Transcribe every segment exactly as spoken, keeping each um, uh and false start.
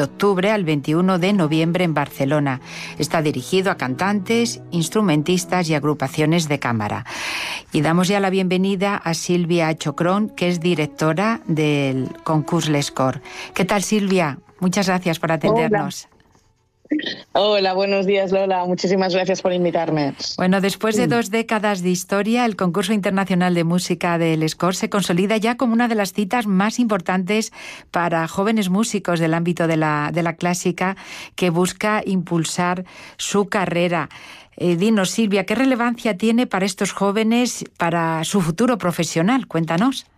octubre al veintiuno de noviembre en Barcelona. Está dirigido a cantantes, instrumentistas y agrupaciones de cámara. Y damos ya la bienvenida a Silvia Chocrón, que es directora del concurs Les Corts. ¿Qué tal, Silvia? Muchas gracias por atendernos. Hola. Hola, buenos días, Lola. Muchísimas gracias por invitarme. Bueno, después de dos décadas de historia, el Concurso Internacional de Música de Les Corts se consolida ya como una de las citas más importantes para jóvenes músicos del ámbito de la, de la clásica, que busca impulsar su carrera. Eh, dinos, Silvia, ¿qué relevancia tiene para estos jóvenes, para su futuro profesional? Cuéntanos.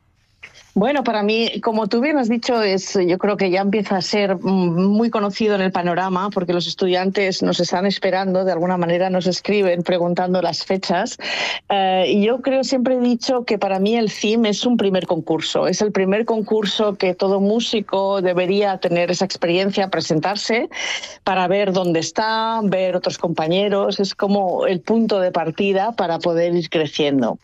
Bueno, para mí, como tú bien has dicho, es, yo creo que ya empieza a ser muy conocido en el panorama, porque los estudiantes nos están esperando, de alguna manera nos escriben preguntando las fechas. Eh, y yo creo, siempre he dicho que para mí el C I M es un primer concurso, es el primer concurso que todo músico debería tener esa experiencia, presentarse para ver dónde está, ver otros compañeros, es como el punto de partida para poder ir creciendo.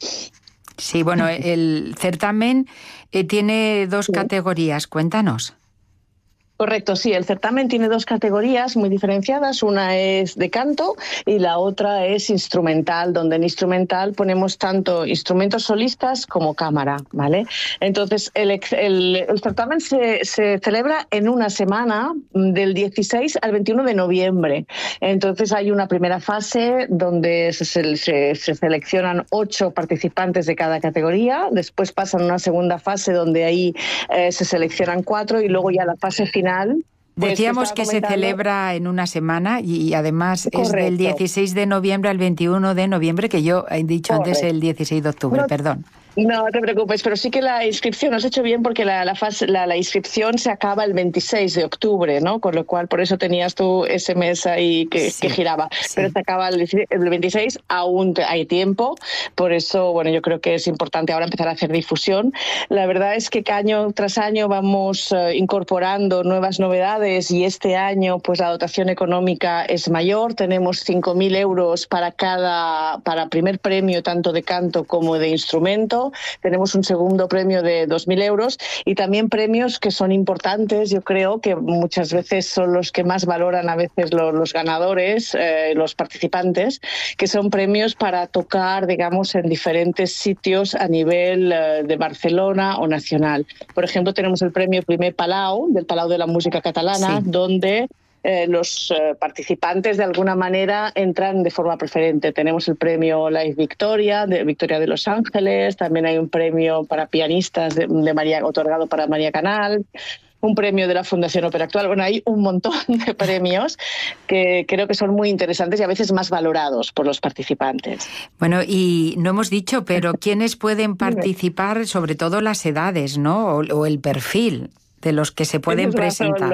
Sí, bueno, el certamen eh, tiene dos sí. categorías, cuéntanos. Correcto, sí, el certamen tiene dos categorías muy diferenciadas, una es de canto y la otra es instrumental, donde en instrumental ponemos tanto instrumentos solistas como cámara, ¿vale? Entonces, el, el, el certamen se, se celebra en una semana, del dieciséis al veintiuno de noviembre. Entonces, hay una primera fase donde se, se, se seleccionan ocho participantes de cada categoría, después pasan a una segunda fase donde ahí eh, se seleccionan cuatro y luego ya la fase final. Pues Decíamos que, que se celebra en una semana y, y además Correcto. Es del dieciséis de noviembre al veintiuno de noviembre, que yo he dicho Correcto. Antes el dieciséis de octubre, no, perdón. No te preocupes, pero sí que la inscripción, has hecho bien porque la, la, fase, la, la inscripción se acaba el veintiséis de octubre, ¿no? Con lo cual, por eso tenías tu ese mes ahí que, sí, que giraba. Sí. Pero se acaba el, el veintiséis, aún hay tiempo, por eso, bueno, yo creo que es importante ahora empezar a hacer difusión. La verdad es que año tras año vamos uh, incorporando nuevas novedades y este año, pues la dotación económica es mayor. Tenemos cinco mil euros para cada, para primer premio, tanto de canto como de instrumento. Tenemos un segundo premio de dos mil euros y también premios que son importantes, yo creo que muchas veces son los que más valoran a veces los, los ganadores, eh, los participantes, que son premios para tocar, digamos, en diferentes sitios a nivel eh, de Barcelona o nacional. Por ejemplo, tenemos el premio Primer Palau, del Palau de la Música Catalana, sí. donde Eh, los eh, participantes de alguna manera entran de forma preferente. Tenemos el premio Live Victoria, de Victoria de Los Ángeles, también hay un premio para pianistas de, de María, otorgado para María Canal, un premio de la Fundación Ópera Actual. Bueno, hay un montón de premios que creo que son muy interesantes y a veces más valorados por los participantes. Bueno, y no hemos dicho, pero ¿quiénes pueden participar? Sobre todo las edades, ¿no? O, o el perfil de los que se pueden presentar.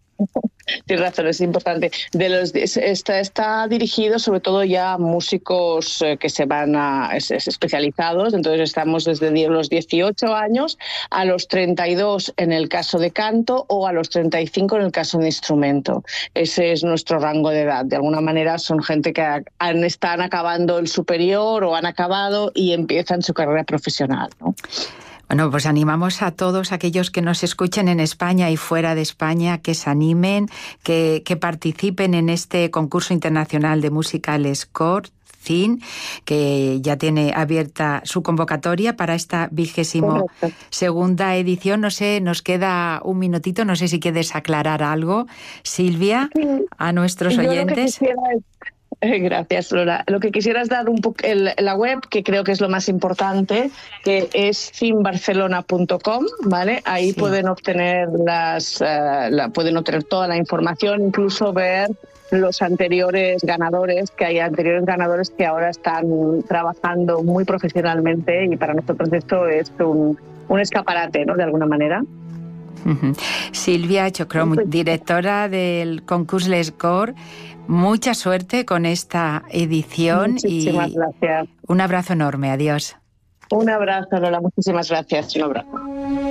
Tienes razón, es importante. De los, está, está dirigido sobre todo ya a músicos eh, que se van a es, es especializados, entonces estamos desde los dieciocho años a los treinta y dos en el caso de canto o a los treinta y cinco en el caso de instrumento. Ese es nuestro rango de edad. De alguna manera son gente que han, están acabando el superior o han acabado y empiezan su carrera profesional, ¿no? Bueno, pues animamos a todos aquellos que nos escuchen en España y fuera de España, que se animen, que, que participen en este concurso internacional de música Les Corts, C I N, que ya tiene abierta su convocatoria para esta vigésimo segunda edición. No sé, nos queda un minutito, no sé si quieres aclarar algo, Silvia, a nuestros oyentes. Gracias, Lola. Lo que quisiera es dar un poco la web, que creo que es lo más importante, que es cimbarcelona punto com, ¿vale? Ahí sí. pueden obtener las, uh, la, pueden obtener toda la información, incluso ver los anteriores ganadores, que hay anteriores ganadores que ahora están trabajando muy profesionalmente y para nosotros esto es un, un escaparate, ¿no? De alguna manera. Uh-huh. Silvia Chocrón, directora del concurs Les Corts, mucha suerte con esta edición. Muchísimas y gracias. Un abrazo enorme, adiós. Un abrazo, Lola, muchísimas gracias, un abrazo.